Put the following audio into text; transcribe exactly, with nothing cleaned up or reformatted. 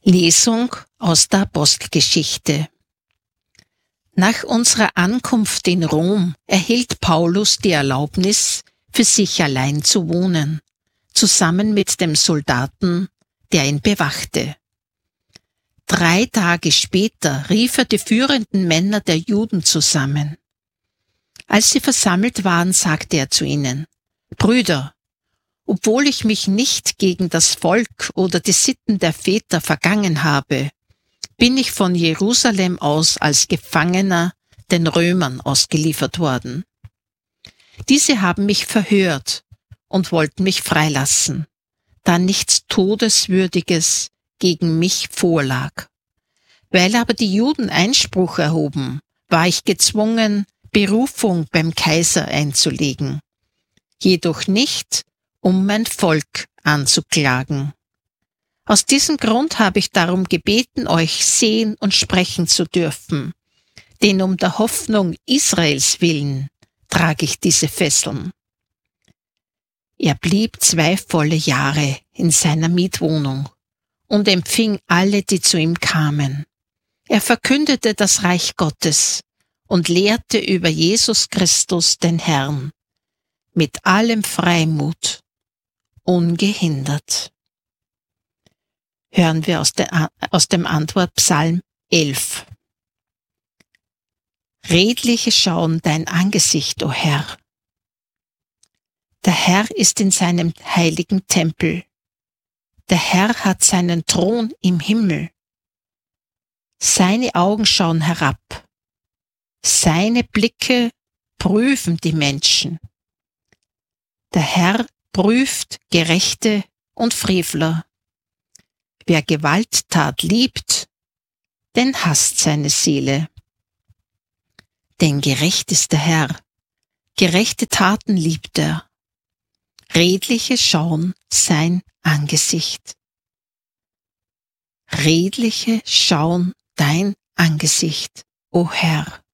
Lesung aus der Apostelgeschichte. Nach unserer Ankunft in Rom erhielt Paulus die Erlaubnis, für sich allein zu wohnen, zusammen mit dem Soldaten, der ihn bewachte. Drei Tage später rief er die führenden Männer der Juden zusammen. Als sie versammelt waren, sagte er zu ihnen: Brüder, obwohl ich mich nicht gegen das Volk oder die Sitten der Väter vergangen habe, bin ich von Jerusalem aus als Gefangener den Römern ausgeliefert worden. Diese haben mich verhört und wollten mich freilassen, da nichts Todeswürdiges gegen mich vorlag. Weil aber die Juden Einspruch erhoben, war ich gezwungen, Berufung beim Kaiser einzulegen, jedoch nicht, um mein Volk anzuklagen. Aus diesem Grund habe ich darum gebeten, euch sehen und sprechen zu dürfen, denn um der Hoffnung Israels willen trage ich diese Fesseln. Er blieb zwei volle Jahre in seiner Mietwohnung und empfing alle, die zu ihm kamen. Er verkündete das Reich Gottes und lehrte über Jesus Christus, den Herrn, mit allem Freimut, ungehindert. Hören wir aus, der, aus dem Antwortpsalm elf. Redliche schauen dein Angesicht, o Herr. Der Herr ist in seinem heiligen Tempel. Der Herr hat seinen Thron im Himmel. Seine Augen schauen herab. Seine Blicke prüfen die Menschen. Der Herr prüft Gerechte und Frevler. Wer Gewalttat liebt, den hasst seine Seele. Denn gerecht ist der Herr, gerechte Taten liebt er. Redliche schauen sein Angesicht. Redliche schauen dein Angesicht, o Herr.